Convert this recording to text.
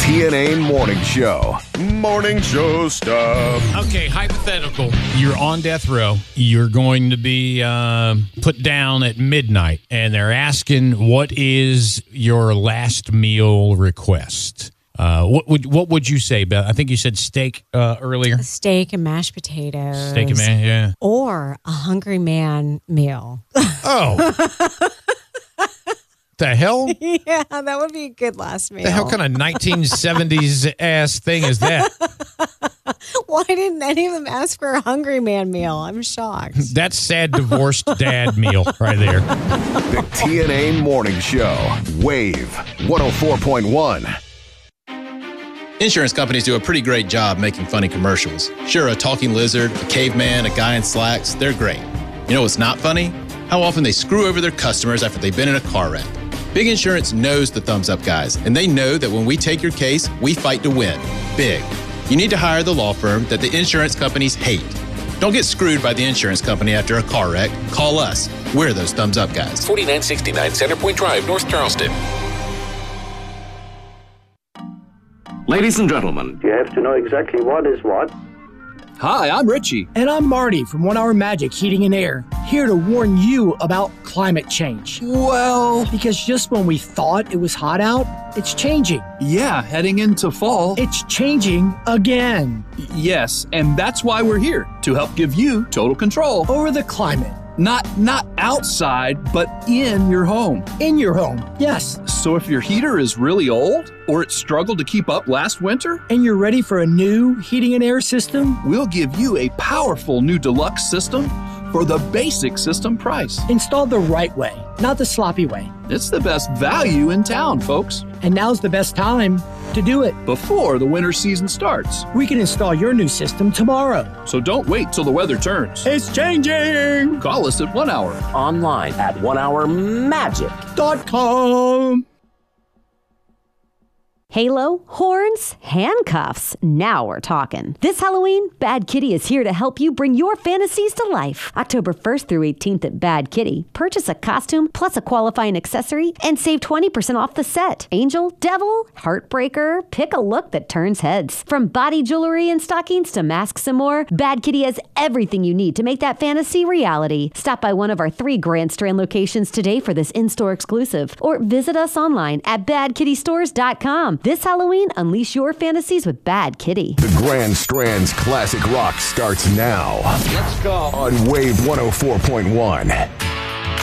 TNA Morning Show. Morning show stuff. Okay, hypothetical. You're on death row. You're going to be put down at midnight, and they're asking, what is your last meal request? What would you say, Beth? I think you said steak earlier. Steak and mashed potatoes. Steak and mashed, yeah. Or a Hungry Man meal. Oh. The hell? Yeah, that would be a good last meal. The hell kind of 1970s ass thing is that? Why didn't any of them ask for a Hungry Man meal? I'm shocked. That's sad divorced dad meal right there. The TNA Morning Show. Wave 104.1. Insurance companies do a pretty great job making funny commercials. Sure, a talking lizard, a caveman, a guy in slacks, they're great. You know what's not funny? How often they screw over their customers after they've been in a car wreck. Big Insurance knows the thumbs up guys, and they know that when we take your case, we fight to win. Big. You need to hire the law firm that the insurance companies hate. Don't get screwed by the insurance company after a car wreck. Call us. We're those thumbs up guys. 4969 Centerpoint Drive, North Charleston. Ladies and gentlemen, You have to know exactly what is what. hi, I'm Richie. And I'm Marty from 1 Hour Magic Heating and Air, here to warn you about climate change. Well, Because just when we thought it was hot out, it's changing. yeah, heading into fall. It's changing again. Yes, and that's why we're here, to help give you total control. Over the climate. Not outside, but in your home. In your home, yes. So if your heater is really old, or it struggled to keep up last winter, And you're ready for a new heating and air system? we'll give you a powerful new deluxe system for the basic system price. Installed the right way, not the sloppy way. It's the best value in town, folks. And now's the best time to do it. Before the winter season starts. We can install your new system tomorrow. So don't wait till the weather turns. It's changing! Call us at 1 Hour. Online at 1hourmagic. .com. Halo, horns, handcuffs. Now we're talking. This Halloween, Bad Kitty is here to help you bring your fantasies to life. October 1st through 18th at Bad Kitty. Purchase a costume plus a qualifying accessory and save 20% off the set. Angel, devil, heartbreaker, pick a look that turns heads. From body jewelry and stockings to masks and more, Bad Kitty has everything you need to make that fantasy reality. Stop by one of our 3 Grand Strand locations today for this in-store exclusive, or visit us online at badkittystores.com. This Halloween, unleash your fantasies with Bad Kitty. The Grand Strand's classic rock starts now. Let's go. On Wave 104.1.